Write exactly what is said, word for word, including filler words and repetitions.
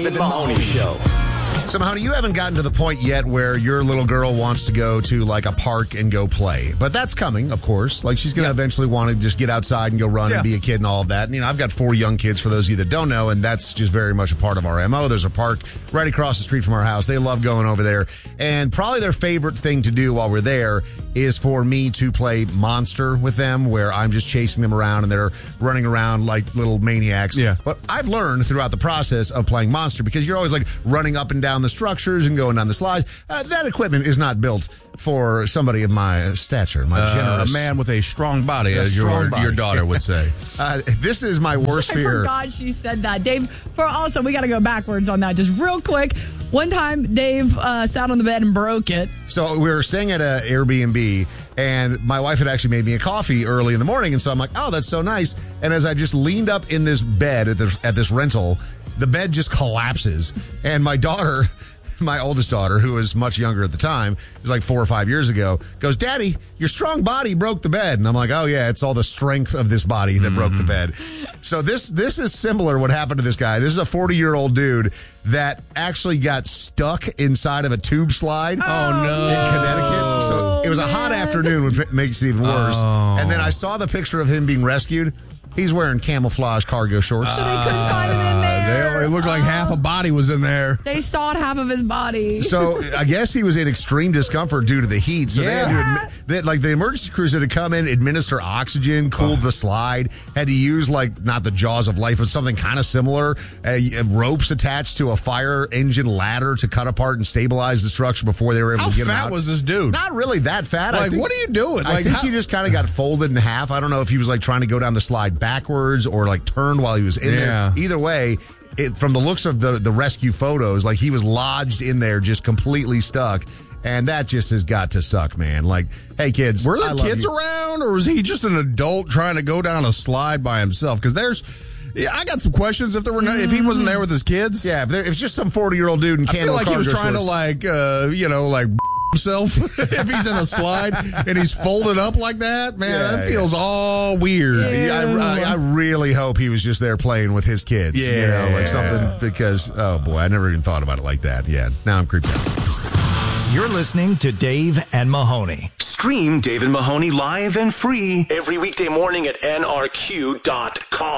Dave and Mahoney Show. So, Mahoney, you haven't gotten to the point yet where your little girl wants to go to, like, a park and go play. But that's coming, of course. Like, she's going to yeah. eventually want to just get outside and go run yeah. and be a kid and all of that. And, you know, I've got four young kids, for those of you that don't know, and that's just very much a part of our M O. There's a park right across the street from our house. They love going over there. And probably their favorite thing to do while we're there is for me to play Monster with them, where I'm just chasing them around and they're running around like little maniacs. Yeah. But I've learned throughout the process of playing Monster, because you're always like running up and down the structures and going down the slides. Uh, that equipment is not built for somebody of my stature, my uh, generous. A man with a strong body, as strong your, body. your daughter would say. uh, this is my worst I fear. I forgot she said that. Dave, for also, we got to go backwards on that just real quick. One time, Dave uh, sat on the bed and broke it. So we were staying at an Airbnb, and my wife had actually made me a coffee early in the morning, and so I'm like, oh, that's so nice. And as I just leaned up in this bed at this, at this rental, the bed just collapses, and my daughter... my oldest daughter, who was much younger at the time, it was like four or five years ago, goes, Daddy, your strong body broke the bed. And I'm like, oh, yeah, it's all the strength of this body that mm-hmm. broke the bed. So this this is similar what happened to this guy. This is a forty-year-old dude that actually got stuck inside of a tube slide. Oh, no. In Connecticut. So it was a hot afternoon, which makes it even worse. Oh. And then I saw the picture of him being rescued. He's wearing camouflage cargo shorts. So they couldn't find him in there. They, it looked like half a body was in there. They sawed half of his body. So I guess he was in extreme discomfort due to the heat. So yeah. they had to, admi- they, like the emergency crews had to come in, administer oxygen, cooled oh. the slide, had to use like not the jaws of life, but something kind of similar, uh, ropes attached to a fire engine ladder to cut apart and stabilize the structure before they were able How to get him out. How fat was this dude? Not really that fat. Like, I think, what are you doing? I like, think how- he just kind of got folded in half. I don't know if he was like trying to go down the slide backwards or like turned while he was in yeah. there. Either way, it, from the looks of the, the rescue photos, like he was lodged in there, just completely stuck. And that just has got to suck, man. Like, hey, kids. Were I the love kids you. around, or was he just an adult trying to go down a slide by himself? Because there's, yeah, I got some questions if there were no, if he wasn't there with his kids. Yeah, if, there, if it's just some forty-year-old dude in I camo feel like he was cargo trying shorts. to, like, uh, you know, like, himself if he's in a slide and he's folded up like that, man, Yeah, that feels yeah. all weird. Yeah, I, I, I really hope he was just there playing with his kids. Yeah. You know, like something, because, oh boy, I never even thought about it like that. Yeah, now I'm creeped out. You're listening to Dave and Mahoney. Stream Dave and Mahoney live and free every weekday morning at N R Q dot com.